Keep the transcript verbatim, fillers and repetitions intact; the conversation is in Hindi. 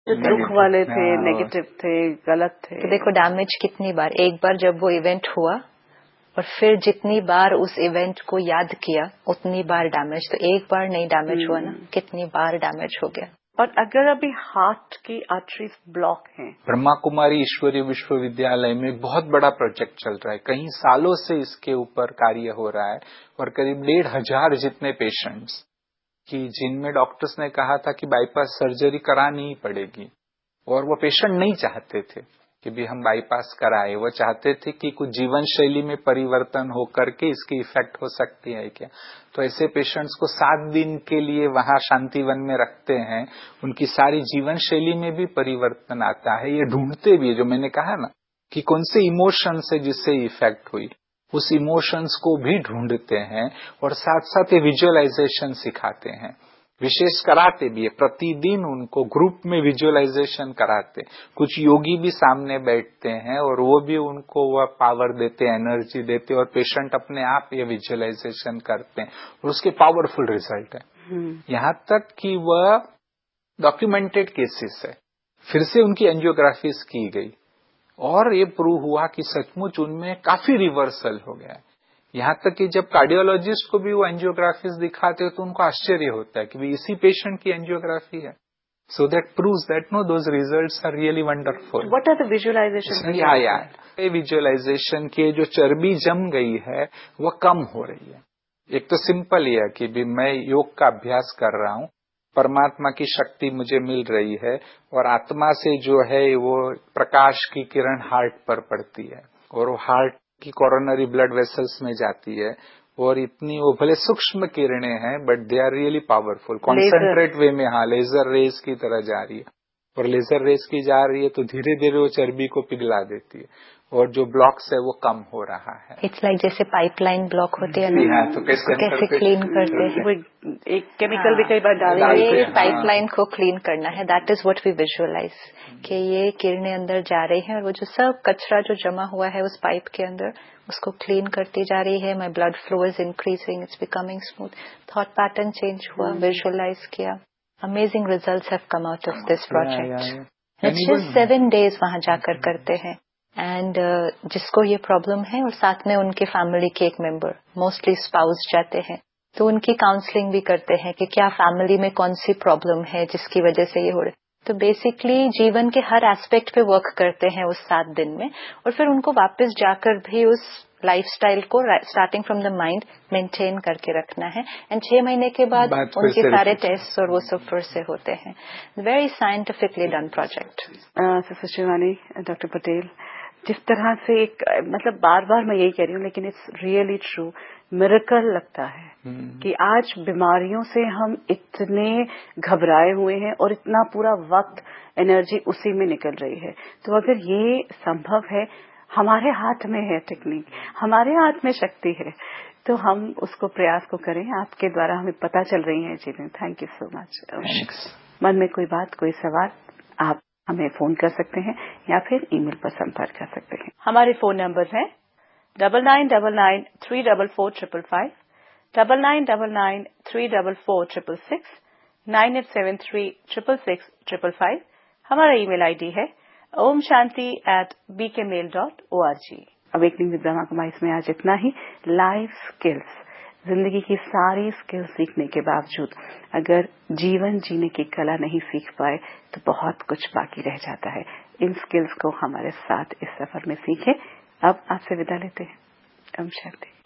दुख वाले थे, नेगेटिव थे, गलत थे। तो देखो डैमेज कितनी बार, एक बार जब वो इवेंट हुआ और फिर जितनी बार उस इवेंट को याद किया उतनी बार डैमेज। तो एक बार नहीं डैमेज हुआ ना, कितनी बार डैमेज हो गया। और अगर अभी हार्ट की आर्टरीज ब्लॉक हैं, ब्रह्मा कुमारी ईश्वरीय विश्वविद्यालय में एक बहुत बड़ा प्रोजेक्ट चल रहा है, कई सालों से इसके ऊपर कार्य हो रहा है और करीब डेढ़ हजार जितने पेशेंट्स कि जिनमें डॉक्टर्स ने कहा था कि बाईपास सर्जरी करानी ही पड़ेगी और वो पेशेंट नहीं चाहते थे कि भी हम बाईपास कराए, वो चाहते थे कि कुछ जीवन शैली में परिवर्तन हो करके इसकी इफेक्ट हो सकती है क्या। तो ऐसे पेशेंट्स को सात दिन के लिए वहां शांतिवन में रखते हैं, उनकी सारी जीवन शैली में भी परिवर्तन आता है। ये ढूंढते भी है, जो मैंने कहा ना कि कौन से इमोशन से जिससे इफेक्ट हुई, उस इमोशंस को भी ढूंढते हैं और साथ साथ ये विजुअलाइजेशन सिखाते हैं, विशेष कराते भी है। प्रतिदिन उनको ग्रुप में विजुअलाइजेशन कराते, कुछ योगी भी सामने बैठते हैं और वो भी उनको वह पावर देते, एनर्जी देते और पेशेंट अपने आप ये विजुअलाइजेशन करते हैं और उसके पावरफुल रिजल्ट है। यहाँ तक कि वह डॉक्यूमेंटेड केसेस है। फिर से उनकी एंजियोग्राफीज की गई और ये प्रूव हुआ कि सचमुच उनमें काफी रिवर्सल हो गया है। यहाँ तक कि जब कार्डियोलॉजिस्ट को भी वो एंजियोग्राफीज दिखाते हो तो उनको आश्चर्य होता है कि भी इसी पेशेंट की एंजियोग्राफी है। So that proves that know those results are really wonderful. What are the visualisation? या या विजुअलाइजेशन के जो चर्बी जम गई है वो कम हो रही है। एक तो सिंपल ही है कि भी मैं योग का अभ्यास कर रहा हूँ, परमात्मा की शक्ति मुझे मिल रही है और आत्मा से जो है वो प्रकाश की किरण हार्ट पर पड़ती है और वो हार्ट की कोरोनरी ब्लड वेसल्स में जाती है और इतनी वो भले सूक्ष्म किरणें हैं but they are really powerful. Concentrate वे में, हाँ, लेजर रेज की तरह जा रही है और लेजर रेज की जा रही है तो धीरे धीरे वो चर्बी को पिघला देती है और जो ब्लॉक्स है वो कम हो रहा है। इट्स लाइक like जैसे पाइपलाइन ब्लॉक होती है ना, तो कैसे, कैसे क्लीन करते हैं, एक केमिकल भी कई बार डालते हैं, ये पाइपलाइन को क्लीन करना है। That is what we visualise कि ये किरणें अंदर जा रही हैं और वो जो सब कचरा जो जमा हुआ है उस पाइप के अंदर उसको क्लीन करती जा रही है। My blood flow is increasing, it's becoming smooth. Thought pattern change हुआ, विजुअलाइज किया, amazing results have come out of this project. It's just seven days वहां जाकर करते हैं एंड uh, जिसको ये प्रॉब्लम है और साथ में उनके फैमिली के एक मेंबर, मोस्टली स्पाउस जाते हैं तो उनकी काउंसलिंग भी करते हैं कि क्या फैमिली में कौन सी प्रॉब्लम है जिसकी वजह से ये हो रहा है। तो बेसिकली जीवन के हर एस्पेक्ट पे वर्क करते हैं उस सात दिन में और फिर उनको वापस जाकर भी उस लाइफस्टाइल को starting from the mind maintain करके रखना है एंड छह महीने के बाद उनके सारे टेस्ट और वो सब फिर से होते हैं। Very scientifically done project. Sister Shivani, doctor Patel, जिस तरह से एक मतलब बार बार मैं यही कह रही हूँ लेकिन इट्स रियली ट्रू, मिरेकल लगता है hmm. कि आज बीमारियों से हम इतने घबराए हुए हैं और इतना पूरा वक्त एनर्जी उसी में निकल रही है। तो अगर ये संभव है, हमारे हाथ में है टेक्निक, हमारे हाथ में शक्ति है, तो हम उसको प्रयास को करें। आपके द्वारा हमें पता चल रही है चीजें। Thank you so much. मन में कोई बात, कोई सवाल, आप हमें फोन कर सकते हैं या फिर ईमेल पर संपर्क कर सकते हैं। हमारे फोन नंबर है double nine double nine three double four triple five, double nine double nine three double four triple six, nine eight seven three triple six triple five. हमारा ईमेल आईडी है ओम शांति एट बी के mail dot O R G. Awakening with Brahma Kumari में आज इतना ही। लाइफ स्किल्स, जिंदगी की सारी स्किल सीखने के बावजूद अगर जीवन जीने की कला नहीं सीख पाए तो बहुत कुछ बाकी रह जाता है। इन स्किल्स को हमारे साथ इस सफर में सीखें। अब आपसे विदा लेते हैं। ओम शांति।